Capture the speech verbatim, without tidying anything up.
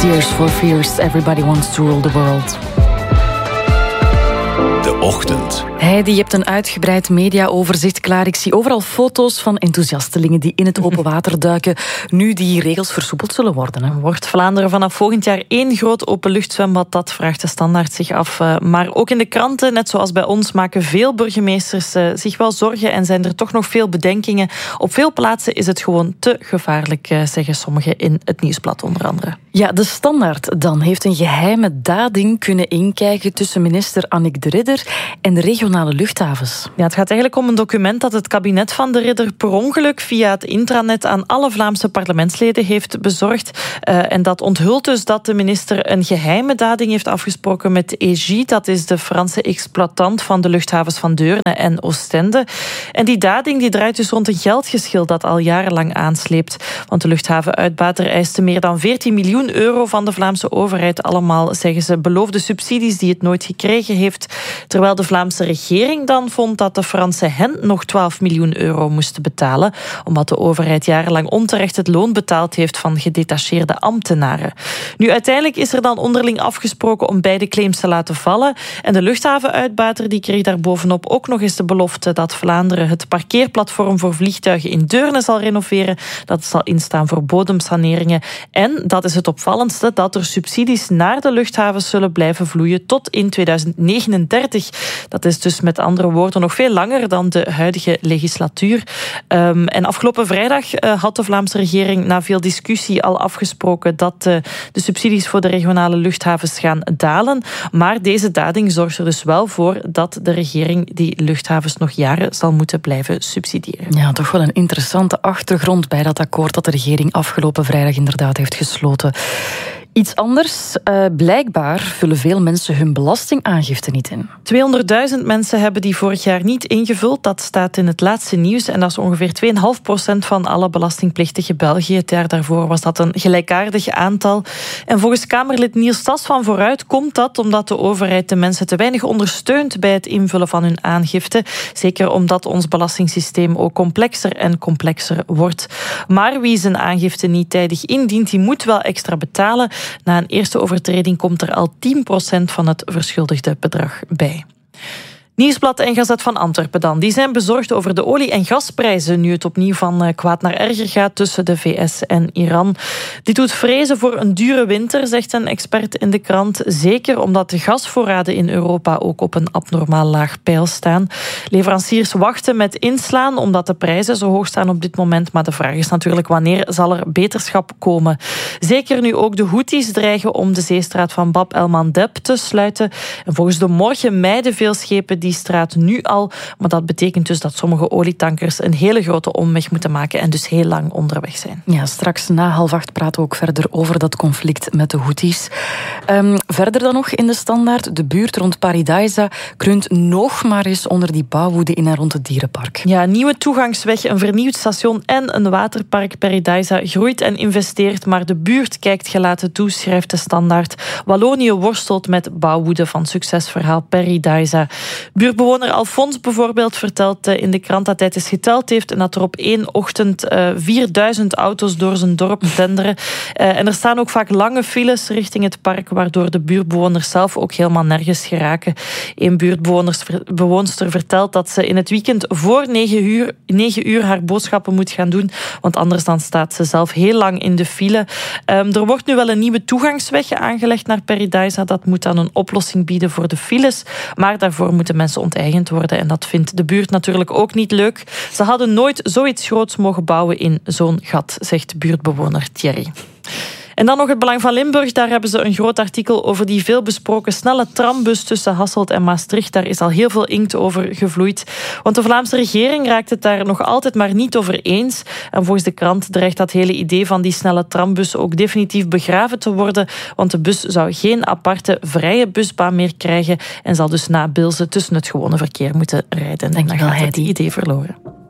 Tears for Fears, Everybody Wants to Rule the World. De Ochtend. Heidi, je hebt een uitgebreid mediaoverzicht klaar. Ik zie overal foto's van enthousiastelingen die in het open water duiken, nu die regels versoepeld zullen worden. Hè. Wordt Vlaanderen vanaf volgend jaar één groot openluchtzwembad? Dat vraagt de Standaard zich af. Maar ook in de kranten, net zoals bij ons, maken veel burgemeesters zich wel zorgen en zijn er toch nog veel bedenkingen. Op veel plaatsen is het gewoon te gevaarlijk, zeggen sommigen in het Nieuwsblad onder andere. Ja, de Standaard dan heeft een geheime dading kunnen inkijken tussen minister Annick de Ridder en de regionale luchthavens. Ja, het gaat eigenlijk om een document dat het kabinet van de Ridder per ongeluk via het intranet aan alle Vlaamse parlementsleden heeft bezorgd. Uh, en dat onthult dus dat de minister een geheime dading heeft afgesproken met E G I. Dat is de Franse exploitant van de luchthavens van Deurne en Oostende. En die dading die draait dus rond een geldgeschil dat al jarenlang aansleept. Want de luchthavenuitbater eiste meer dan veertien miljoen euro van de Vlaamse overheid. Allemaal, zeggen ze, beloofde subsidies die het nooit gekregen heeft. Terwijl de Vlaamse regering dan vond dat de Fransen hen nog twaalf miljoen euro moesten betalen, omdat de overheid jarenlang onterecht het loon betaald heeft van gedetacheerde ambtenaren. Nu, uiteindelijk is er dan onderling afgesproken om beide claims te laten vallen. En de luchthavenuitbater die kreeg daar bovenop ook nog eens de belofte dat Vlaanderen het parkeerplatform voor vliegtuigen in Deurne zal renoveren. Dat zal instaan voor bodemsaneringen. En, dat is het opvallendste, dat er subsidies naar de luchthavens zullen blijven vloeien tot in tweeduizend negenendertig. Dat is dus met andere woorden nog veel langer dan de huidige legislatuur. Um, en afgelopen vrijdag uh, had de Vlaamse regering na veel discussie al afgesproken dat uh, de subsidies voor de regionale luchthavens gaan dalen. Maar deze daling zorgt er dus wel voor dat de regering die luchthavens nog jaren zal moeten blijven subsidiëren. Ja, toch wel een interessante achtergrond bij dat akkoord dat de regering afgelopen vrijdag inderdaad heeft gesloten. Iets anders. Uh, blijkbaar vullen veel mensen hun belastingaangifte niet in. tweehonderdduizend mensen hebben die vorig jaar niet ingevuld. Dat staat in het laatste nieuws. En dat is ongeveer twee komma vijf procent van alle belastingplichtige België. Het jaar daarvoor was dat een gelijkaardig aantal. En volgens Kamerlid Niels Tas van Vooruit komt dat omdat de overheid de mensen te weinig ondersteunt bij het invullen van hun aangifte. Zeker omdat ons belastingssysteem ook complexer en complexer wordt. Maar wie zijn aangifte niet tijdig indient, die moet wel extra betalen. Na een eerste overtreding komt er al tien procent van het verschuldigde bedrag bij. Nieuwsblad en Gazet van Antwerpen dan. Die zijn bezorgd over de olie- en gasprijzen nu het opnieuw van kwaad naar erger gaat tussen de V S en Iran. Dit doet vrezen voor een dure winter, zegt een expert in de krant. Zeker omdat de gasvoorraden in Europa ook op een abnormaal laag peil staan. Leveranciers wachten met inslaan omdat de prijzen zo hoog staan op dit moment. Maar de vraag is natuurlijk wanneer zal er beterschap komen. Zeker nu ook de Houthis dreigen om de zeestraat van Bab el-Mandeb te sluiten. En volgens de Morgen mijden veel schepen die straat nu al. Maar dat betekent dus dat sommige olietankers een hele grote omweg moeten maken en dus heel lang onderweg zijn. Ja, straks na half acht praten we ook verder over dat conflict met de Houthis. Um, verder dan nog in de Standaard. De buurt rond Paradise kreunt nog maar eens onder die bouwwoede in en rond het dierenpark. Ja, een nieuwe toegangsweg, een vernieuwd station en een waterpark. Paradise groeit en investeert, maar de buurt kijkt gelaten toe, schrijft de Standaard. Wallonië worstelt met bouwwoede van succesverhaal Paradise. Buurtbewoner Alfons bijvoorbeeld vertelt in de krant dat hij het eens geteld heeft en dat er op één ochtend uh, vierduizend auto's door zijn dorp denderen. Uh, en er staan ook vaak lange files richting het park, waardoor de buurtbewoners zelf ook helemaal nergens geraken. Een buurtbewoonster vertelt dat ze in het weekend voor negen uur, negen uur haar boodschappen moet gaan doen, want anders dan staat ze zelf heel lang in de file. Um, er wordt nu wel een nieuwe toegangsweg aangelegd naar Paradise. Dat moet dan een oplossing bieden voor de files, maar daarvoor moeten mensen onteigend worden en dat vindt de buurt natuurlijk ook niet leuk. Ze hadden nooit zoiets groots mogen bouwen in zo'n gat, zegt buurtbewoner Thierry. En dan nog het Belang van Limburg. Daar hebben ze een groot artikel over die veelbesproken snelle trambus tussen Hasselt en Maastricht. Daar is al heel veel inkt over gevloeid. Want de Vlaamse regering raakt het daar nog altijd maar niet over eens. En volgens de krant dreigt dat hele idee van die snelle trambus ook definitief begraven te worden. Want de bus zou geen aparte vrije busbaan meer krijgen en zal dus na Bilze tussen het gewone verkeer moeten rijden. Denk en dan gaat het idee verloren.